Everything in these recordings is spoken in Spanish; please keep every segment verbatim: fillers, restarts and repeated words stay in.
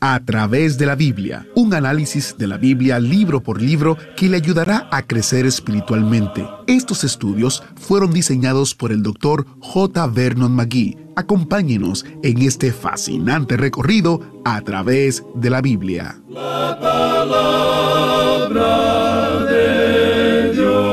A través de la Biblia, un análisis de la Biblia libro por libro que le ayudará a crecer espiritualmente. Estos estudios fueron diseñados por el doctor J. Vernon McGee. Acompáñenos en este fascinante recorrido a través de la Biblia. La palabra de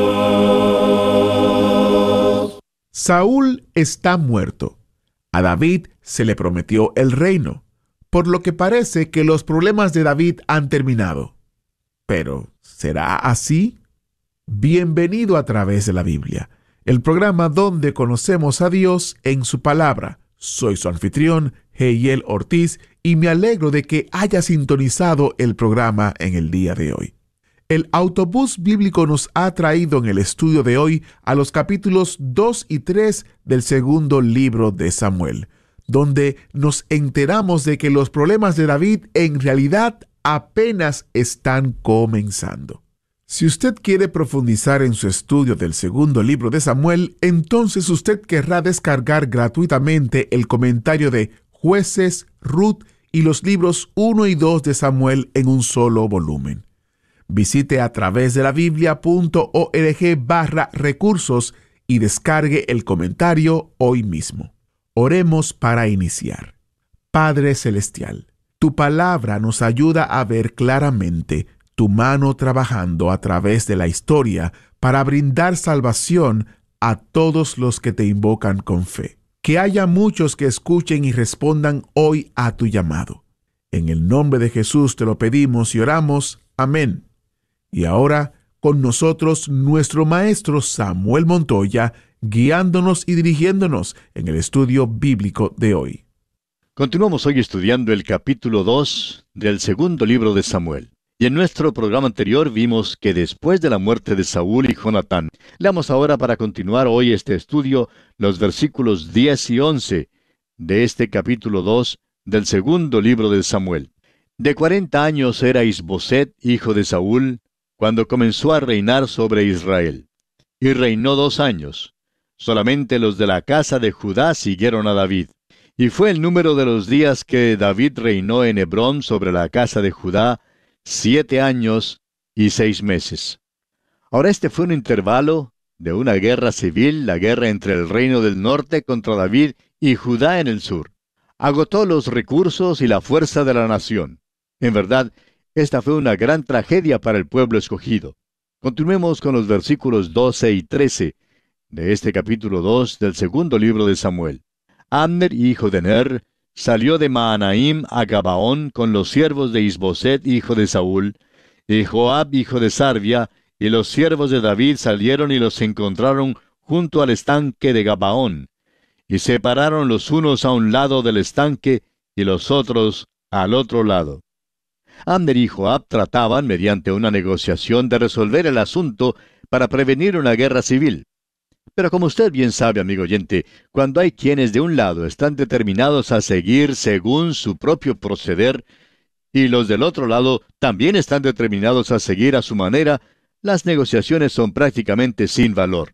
Dios. Saúl está muerto. A David se le prometió el reino, por lo que parece que los problemas de David han terminado. Pero, ¿será así? Bienvenido a través de la Biblia, el programa donde conocemos a Dios en su palabra. Soy su anfitrión, Heiel Ortiz, y me alegro de que haya sintonizado el programa en el día de hoy. El autobús bíblico nos ha traído en el estudio de hoy a los capítulos dos y tres del segundo libro de Samuel, donde nos enteramos de que los problemas de David en realidad apenas están comenzando. Si usted quiere profundizar en su estudio del segundo libro de Samuel, entonces usted querrá descargar gratuitamente el comentario de Jueces, Ruth y los libros uno y dos de Samuel en un solo volumen. Visite a través de la biblia.org barra recursos y descargue el comentario hoy mismo. Oremos para iniciar. Padre Celestial, tu palabra nos ayuda a ver claramente tu mano trabajando a través de la historia para brindar salvación a todos los que te invocan con fe. Que haya muchos que escuchen y respondan hoy a tu llamado. En el nombre de Jesús te lo pedimos y oramos. Amén. Y ahora, con nosotros, nuestro maestro Samuel Montoya, guiándonos y dirigiéndonos en el estudio bíblico de hoy. Continuamos hoy estudiando el capítulo dos del segundo libro de Samuel. Y en nuestro programa anterior vimos que después de la muerte de Saúl y Jonatán, leamos ahora para continuar hoy este estudio los versículos diez y once de este capítulo dos del segundo libro de Samuel. De cuarenta años era Isboset, hijo de Saúl, cuando comenzó a reinar sobre Israel. Y reinó dos años. Solamente los de la casa de Judá siguieron a David. Y fue el número de los días que David reinó en Hebrón sobre la casa de Judá, siete años y seis meses. Ahora este fue un intervalo de una guerra civil, la guerra entre el reino del norte contra David y Judá en el sur. Agotó los recursos y la fuerza de la nación. En verdad, esta fue una gran tragedia para el pueblo escogido. Continuemos con los versículos doce y trece de este capítulo dos del segundo libro de Samuel. Abner, hijo de Ner, salió de Mahanaim a Gabaón con los siervos de Isboset, hijo de Saúl, y Joab, hijo de Sarvia, y los siervos de David salieron y los encontraron junto al estanque de Gabaón, y se pararon los unos a un lado del estanque y los otros al otro lado. Abner y Joab trataban, mediante una negociación, de resolver el asunto para prevenir una guerra civil. Pero como usted bien sabe, amigo oyente, cuando hay quienes de un lado están determinados a seguir según su propio proceder, y los del otro lado también están determinados a seguir a su manera, las negociaciones son prácticamente sin valor.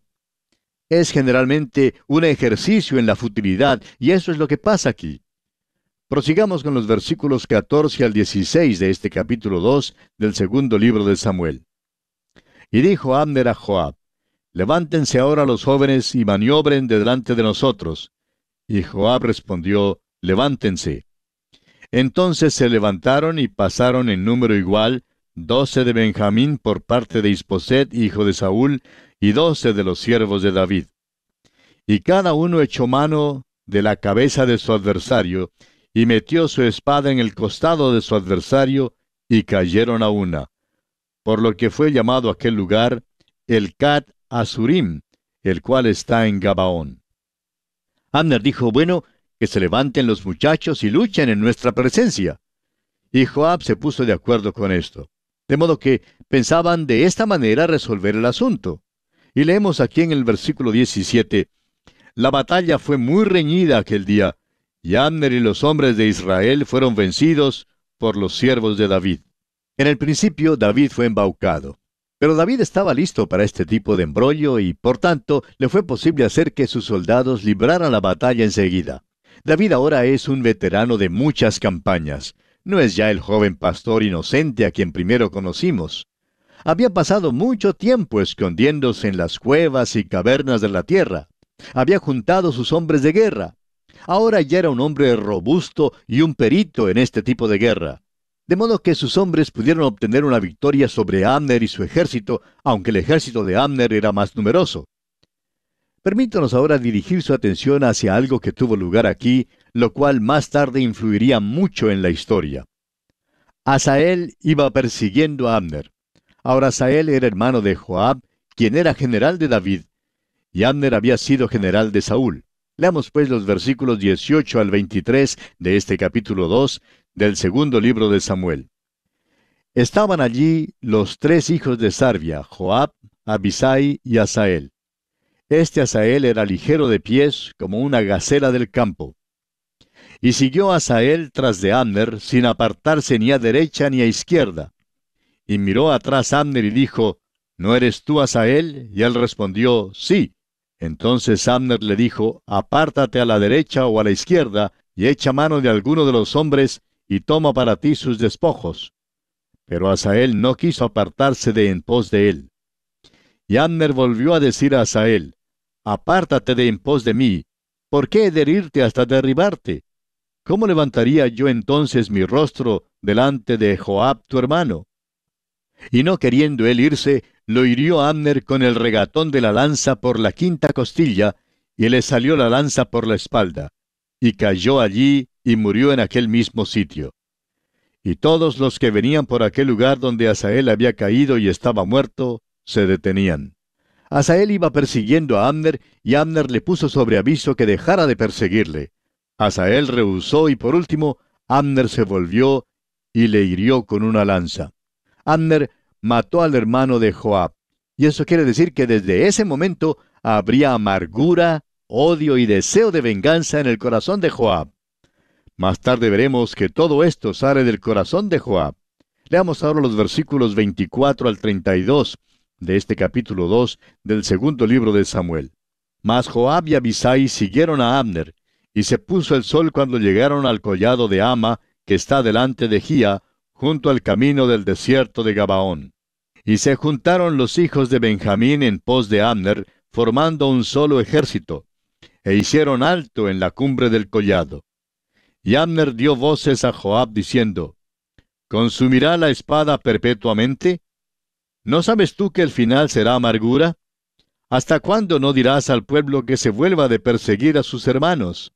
Es generalmente un ejercicio en la futilidad, y eso es lo que pasa aquí. Prosigamos con los versículos catorce al dieciséis de este capítulo dos del segundo libro de Samuel. Y dijo Abner a Joab: Levántense ahora los jóvenes y maniobren de delante de nosotros. Y Joab respondió: Levántense. Entonces se levantaron y pasaron en número igual, doce de Benjamín por parte de Isboset, hijo de Saúl, y doce de los siervos de David. Y cada uno echó mano de la cabeza de su adversario, y metió su espada en el costado de su adversario, y cayeron a una. Por lo que fue llamado aquel lugar el Cat Azurim, el cual está en Gabaón. Abner dijo: Bueno, que se levanten los muchachos y luchen en nuestra presencia. Y Joab se puso de acuerdo con esto. De modo que pensaban de esta manera resolver el asunto. Y leemos aquí en el versículo diecisiete: La batalla fue muy reñida aquel día, y Abner y los hombres de Israel fueron vencidos por los siervos de David. En el principio David fue embaucado. Pero David estaba listo para este tipo de embrollo y, por tanto, le fue posible hacer que sus soldados libraran la batalla enseguida. David ahora es un veterano de muchas campañas. no es ya el joven pastor inocente a quien primero conocimos. Había pasado mucho tiempo escondiéndose en las cuevas y cavernas de la tierra. Había juntado sus hombres de guerra. Ahora ya era un hombre robusto y un perito en este tipo de guerra. De modo que sus hombres pudieron obtener una victoria sobre Abner y su ejército, aunque el ejército de Abner era más numeroso. Permítanos ahora dirigir su atención hacia algo que tuvo lugar aquí, lo cual más tarde influiría mucho en la historia. Asael iba persiguiendo a Abner. Ahora Asael era hermano de Joab, quien era general de David, y Abner había sido general de Saúl. Leamos pues los versículos dieciocho al veintitrés de este capítulo dos del segundo libro de Samuel. Estaban allí los tres hijos de Sarvia, Joab, Abisai y Asael. Este Asael era ligero de pies, como una gacela del campo. Y siguió Asael tras de Abner, sin apartarse ni a derecha ni a izquierda. Y miró atrás Abner y dijo, ¿no eres tú Asael? Y él respondió, sí. Entonces Abner le dijo, apártate a la derecha o a la izquierda, y echa mano de alguno de los hombres, y toma para ti sus despojos. Pero Asael no quiso apartarse de en pos de él. Y Abner volvió a decir a Asael, apártate de en pos de mí, ¿por qué he de herirte hasta derribarte? ¿Cómo levantaría yo entonces mi rostro delante de Joab tu hermano? Y no queriendo él irse, lo hirió Abner con el regatón de la lanza por la quinta costilla, y le salió la lanza por la espalda, y cayó allí y murió en aquel mismo sitio. Y todos los que venían por aquel lugar donde Asael había caído y estaba muerto, se detenían. Asael iba persiguiendo a Abner, y Abner le puso sobre aviso que dejara de perseguirle. Asael rehusó, y por último, Abner se volvió y le hirió con una lanza. Abner mató al hermano de Joab, y eso quiere decir que desde ese momento habría amargura, odio y deseo de venganza en el corazón de Joab. Más tarde veremos que todo esto sale del corazón de Joab. Leamos ahora los versículos veinticuatro al treinta y dos de este capítulo dos del segundo libro de Samuel. Mas Joab y Abisai siguieron a Abner, y se puso el sol cuando llegaron al collado de Ama, que está delante de Gía, junto al camino del desierto de Gabaón. Y se juntaron los hijos de Benjamín en pos de Abner, formando un solo ejército, e hicieron alto en la cumbre del collado. Y Abner dio voces a Joab diciendo, ¿consumirá la espada perpetuamente? ¿No sabes tú que el final será amargura? ¿Hasta cuándo no dirás al pueblo que se vuelva de perseguir a sus hermanos?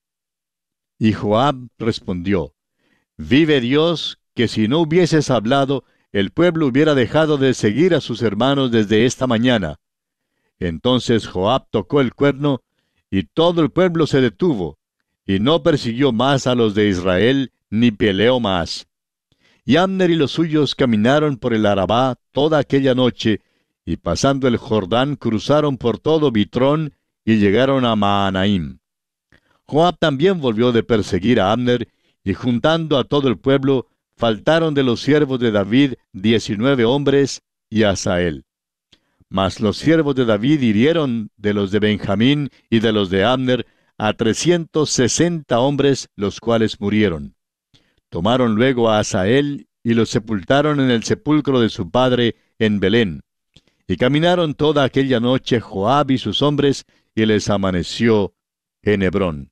Y Joab respondió, vive Dios, que si no hubieses hablado, el pueblo hubiera dejado de seguir a sus hermanos desde esta mañana. Entonces Joab tocó el cuerno, y todo el pueblo se detuvo, y no persiguió más a los de Israel, ni peleó más. Y Abner y los suyos caminaron por el Arabá toda aquella noche, y pasando el Jordán cruzaron por todo Bitrón, y llegaron a Mahanaim. Joab también volvió de perseguir a Abner, y juntando a todo el pueblo, faltaron de los siervos de David diecinueve hombres y Asael. Mas los siervos de David hirieron de los de Benjamín y de los de Abner a trescientos sesenta hombres, los cuales murieron. Tomaron luego a Asael y lo sepultaron en el sepulcro de su padre en Belén. Y caminaron toda aquella noche Joab y sus hombres, y les amaneció en Hebrón.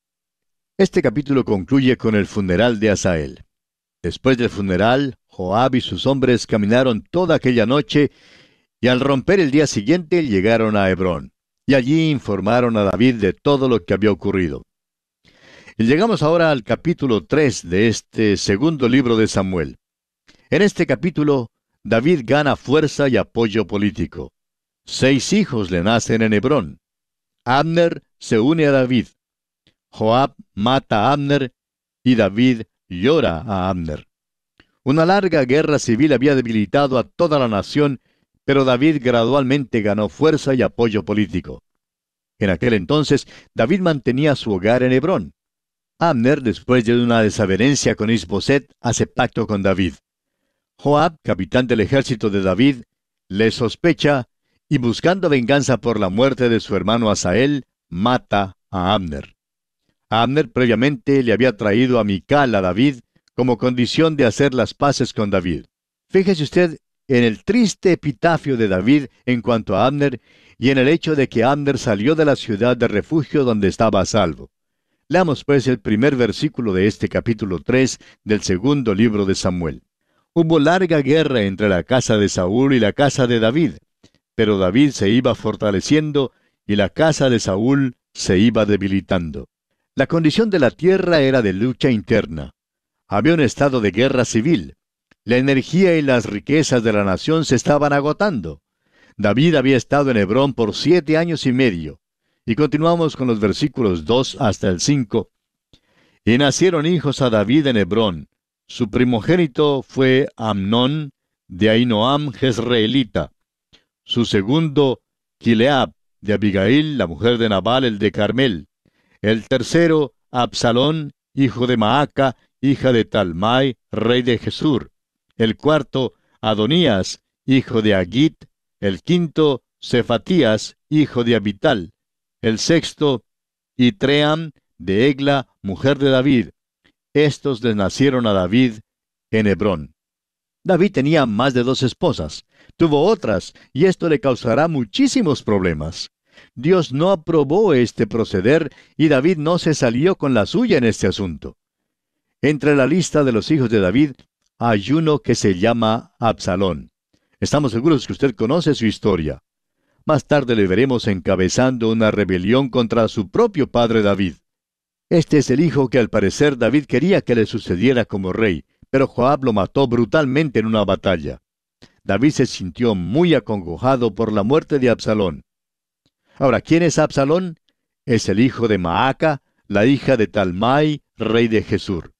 Este capítulo concluye con el funeral de Asael. Después del funeral, Joab y sus hombres caminaron toda aquella noche, y al romper el día siguiente llegaron a Hebrón, y allí informaron a David de todo lo que había ocurrido. Y llegamos ahora al capítulo tres de este segundo libro de Samuel. En este capítulo, David gana fuerza y apoyo político. Seis hijos le nacen en Hebrón. Abner se une a David. Joab mata a Abner, y David llora a Abner. Una larga guerra civil había debilitado a toda la nación, pero David gradualmente ganó fuerza y apoyo político. En aquel entonces, David mantenía su hogar en Hebrón. Abner, después de una desavenencia con Isboset, hace pacto con David. Joab, capitán del ejército de David, le sospecha, y buscando venganza por la muerte de su hermano Asael, mata a Abner. Abner previamente le había traído a Mical a David, como condición de hacer las paces con David. Fíjese usted en el triste epitafio de David en cuanto a Abner y en el hecho de que Abner salió de la ciudad de refugio donde estaba a salvo. Leamos pues el primer versículo de este capítulo tres del segundo libro de Samuel. Hubo larga guerra entre la casa de Saúl y la casa de David, pero David se iba fortaleciendo y la casa de Saúl se iba debilitando. La condición de la tierra era de lucha interna. Había un estado de guerra civil. La energía y las riquezas de la nación se estaban agotando. David había estado en Hebrón por siete años y medio. Y continuamos con los versículos dos hasta el cinco. Y nacieron hijos a David en Hebrón. Su primogénito fue Amnón, de Ahinoam Jezreelita. Su segundo, Kileab, de Abigail, la mujer de Nabal, el de Carmel. El tercero, Absalón, hijo de Maaca, hija de Talmai, rey de Jesur. El cuarto, Adonías, hijo de Agit. El quinto, Cefatías, hijo de Abital. El sexto, Itream, de Egla, mujer de David. Estos les nacieron a David en Hebrón. David tenía más de dos esposas. Tuvo otras, y esto le causará muchísimos problemas. Dios no aprobó este proceder, y David no se salió con la suya en este asunto. Entre la lista de los hijos de David, hay uno que se llama Absalón. Estamos seguros que usted conoce su historia. Más tarde le veremos encabezando una rebelión contra su propio padre David. Este es el hijo que al parecer David quería que le sucediera como rey, pero Joab lo mató brutalmente en una batalla. David se sintió muy acongojado por la muerte de Absalón. Ahora, ¿quién es Absalón? Es el hijo de Maaca, la hija de Talmai, rey de Jesur.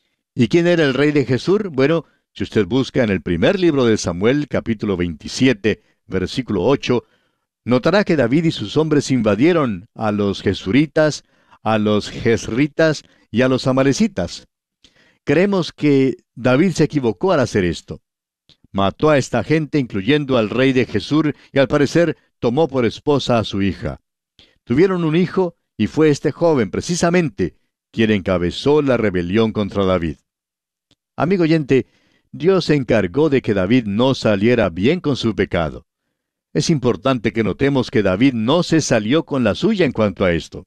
¿Y quién era el rey de Jesur? Bueno, si usted busca en el primer libro de Samuel, capítulo veintisiete, versículo ocho, notará que David y sus hombres invadieron a los jesuritas, a los jezritas y a los amalecitas. Creemos que David se equivocó al hacer esto. Mató a esta gente, incluyendo al rey de Jesur, y al parecer tomó por esposa a su hija. Tuvieron un hijo, y fue este joven, precisamente, quien encabezó la rebelión contra David. Amigo oyente, Dios se encargó de que David no saliera bien con su pecado. Es importante que notemos que David no se salió con la suya en cuanto a esto.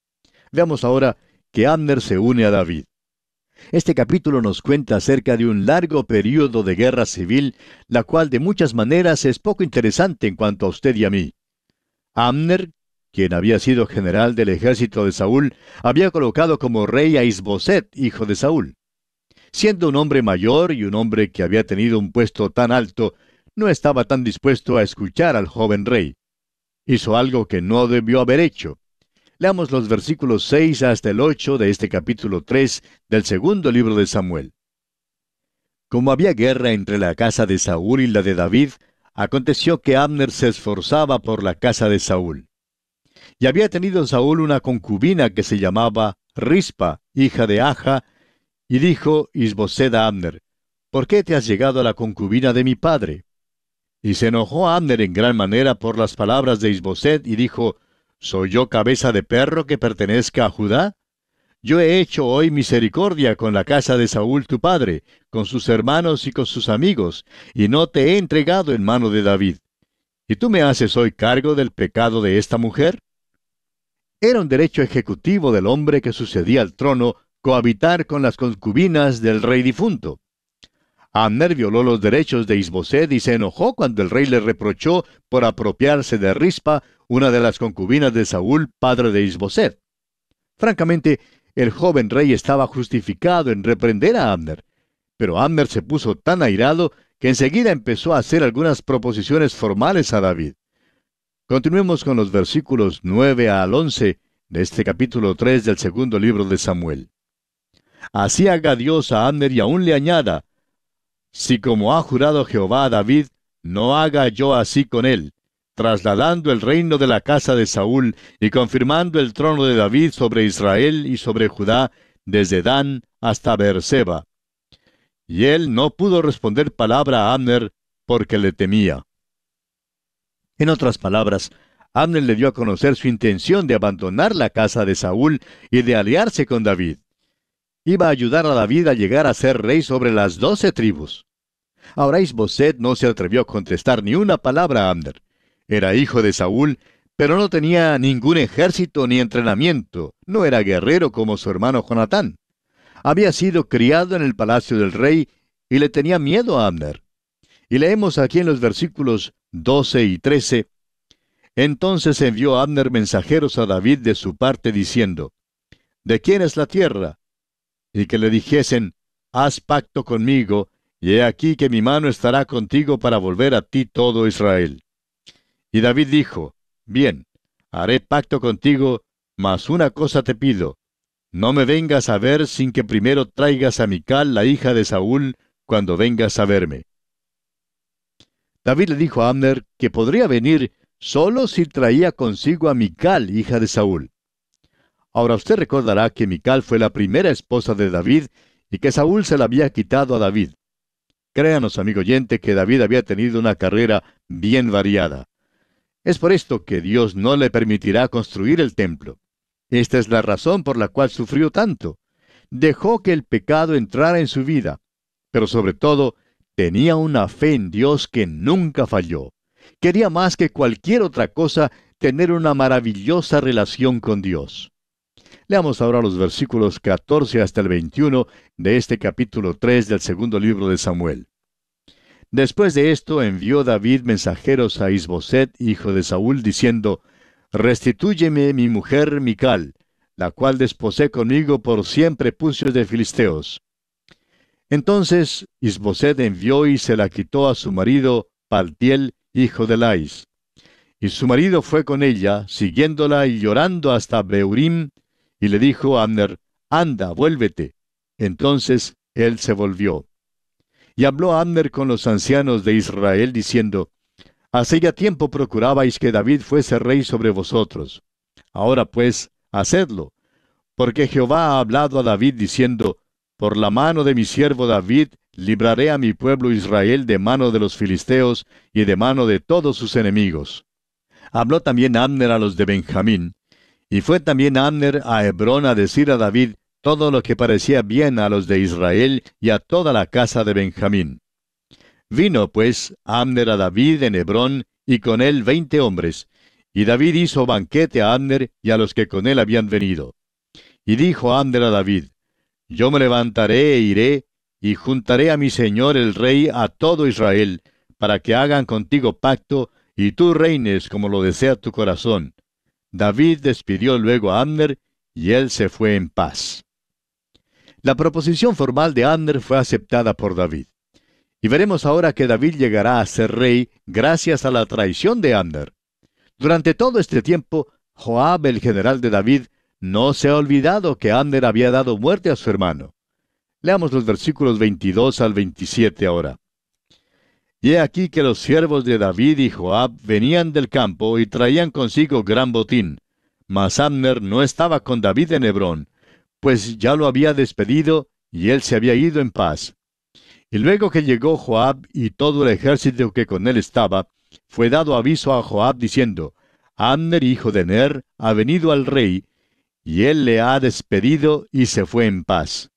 Veamos ahora que Abner se une a David. Este capítulo nos cuenta acerca de un largo período de guerra civil, la cual de muchas maneras es poco interesante en cuanto a usted y a mí. Abner, quien había sido general del ejército de Saúl, había colocado como rey a Isboset, hijo de Saúl. Siendo un hombre mayor y un hombre que había tenido un puesto tan alto, no estaba tan dispuesto a escuchar al joven rey. Hizo algo que no debió haber hecho. Leamos los versículos seis hasta el ocho de este capítulo tres del segundo libro de Samuel. Como había guerra entre la casa de Saúl y la de David, aconteció que Abner se esforzaba por la casa de Saúl. Y había tenido Saúl una concubina que se llamaba Rispa, hija de Aja, y dijo Isboset a Abner, ¿por qué te has llegado a la concubina de mi padre? Y se enojó Abner en gran manera por las palabras de Isboset, y dijo, ¿soy yo cabeza de perro que pertenezca a Judá? Yo he hecho hoy misericordia con la casa de Saúl tu padre, con sus hermanos y con sus amigos, y no te he entregado en mano de David. ¿Y tú me haces hoy cargo del pecado de esta mujer? Era un derecho ejecutivo del hombre que sucedía al trono cohabitar con las concubinas del rey difunto. Abner violó los derechos de Isboset y se enojó cuando el rey le reprochó por apropiarse de Rispa, una de las concubinas de Saúl, padre de Isboset. Francamente, el joven rey estaba justificado en reprender a Abner, pero Abner se puso tan airado que enseguida empezó a hacer algunas proposiciones formales a David. Continuemos con los versículos nueve al once de este capítulo tres del segundo libro de Samuel. Así haga Dios a Abner y aún le añada, si como ha jurado Jehová a David, no haga yo así con él, trasladando el reino de la casa de Saúl y confirmando el trono de David sobre Israel y sobre Judá, desde Dan hasta Beerseba. Y él no pudo responder palabra a Abner porque le temía. En otras palabras, Abner le dio a conocer su intención de abandonar la casa de Saúl y de aliarse con David. iba a ayudar a David a llegar a ser rey sobre las doce tribus. Ahora Isboset no se atrevió a contestar ni una palabra a Abner. Era hijo de Saúl, pero no tenía ningún ejército ni entrenamiento. No era guerrero como su hermano Jonatán. Había sido criado en el palacio del rey y le tenía miedo a Abner. Y leemos aquí en los versículos doce y trece, entonces envió Abner mensajeros a David de su parte diciendo, ¿de quién es la tierra? Y que le dijesen, haz pacto conmigo, y he aquí que mi mano estará contigo para volver a ti todo Israel. Y David dijo, bien, haré pacto contigo, mas una cosa te pido, no me vengas a ver sin que primero traigas a Mical, la hija de Saúl, cuando vengas a verme. David le dijo a Abner que podría venir solo si traía consigo a Mical, hija de Saúl. Ahora usted recordará que Mical fue la primera esposa de David y que Saúl se la había quitado a David. Créanos, amigo oyente, que David había tenido una carrera bien variada. Es por esto que Dios no le permitirá construir el templo. Esta es la razón por la cual sufrió tanto. Dejó que el pecado entrara en su vida, pero sobre todo, tenía una fe en Dios que nunca falló. Quería más que cualquier otra cosa tener una maravillosa relación con Dios. Leamos ahora los versículos catorce hasta el veintiuno de este capítulo tres del segundo libro de Samuel. Después de esto envió David mensajeros a Isboset, hijo de Saúl, diciendo, restitúyeme mi mujer Mical, la cual desposé conmigo por cien prepucios de filisteos. Entonces Isboset envió y se la quitó a su marido Paltiel, hijo de Lais. Y su marido fue con ella, siguiéndola y llorando hasta Beurim, y le dijo a Abner, anda, vuélvete. Entonces él se volvió. Y habló Abner con los ancianos de Israel, diciendo, hace ya tiempo procurabais que David fuese rey sobre vosotros. Ahora pues, hacedlo, porque Jehová ha hablado a David, diciendo, por la mano de mi siervo David, libraré a mi pueblo Israel de mano de los filisteos y de mano de todos sus enemigos. Habló también Abner a los de Benjamín, y fue también Abner a Hebrón a decir a David todo lo que parecía bien a los de Israel y a toda la casa de Benjamín. Vino pues Abner a David en Hebrón, y con él veinte hombres, y David hizo banquete a Abner y a los que con él habían venido. Y dijo Abner a David, yo me levantaré e iré, y juntaré a mi señor el rey a todo Israel, para que hagan contigo pacto, y tú reines como lo desea tu corazón. David despidió luego a Abner, y él se fue en paz. La proposición formal de Abner fue aceptada por David. Y veremos ahora que David llegará a ser rey gracias a la traición de Abner. Durante todo este tiempo, Joab, el general de David, no se ha olvidado que Abner había dado muerte a su hermano. Leamos los versículos veintidós al veintisiete ahora. Y he aquí que los siervos de David y Joab venían del campo y traían consigo gran botín. Mas Abner no estaba con David en Hebrón, pues ya lo había despedido y él se había ido en paz. Y luego que llegó Joab y todo el ejército que con él estaba, fue dado aviso a Joab diciendo, Abner, hijo de Ner, ha venido al rey, y él le ha despedido y se fue en paz.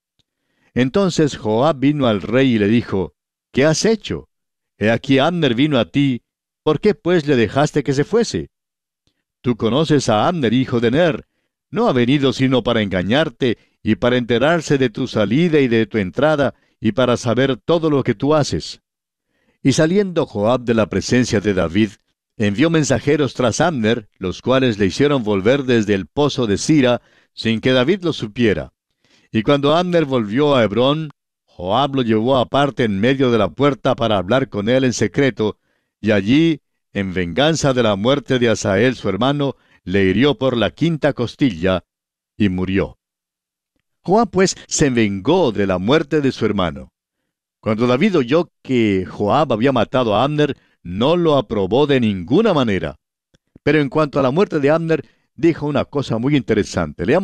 Entonces Joab vino al rey y le dijo, ¿qué has hecho? He aquí Abner vino a ti, ¿por qué pues le dejaste que se fuese? Tú conoces a Abner, hijo de Ner, no ha venido sino para engañarte, y para enterarse de tu salida y de tu entrada, y para saber todo lo que tú haces. Y saliendo Joab de la presencia de David, envió mensajeros tras Abner, los cuales le hicieron volver desde el pozo de Sira, sin que David lo supiera. Y cuando Abner volvió a Hebrón, Joab lo llevó aparte en medio de la puerta para hablar con él en secreto, y allí, en venganza de la muerte de Asael su hermano, le hirió por la quinta costilla, y murió. Joab pues se vengó de la muerte de su hermano. Cuando David oyó que Joab había matado a Abner, no lo aprobó de ninguna manera. Pero en cuanto a la muerte de Abner, dijo una cosa muy interesante. Leamos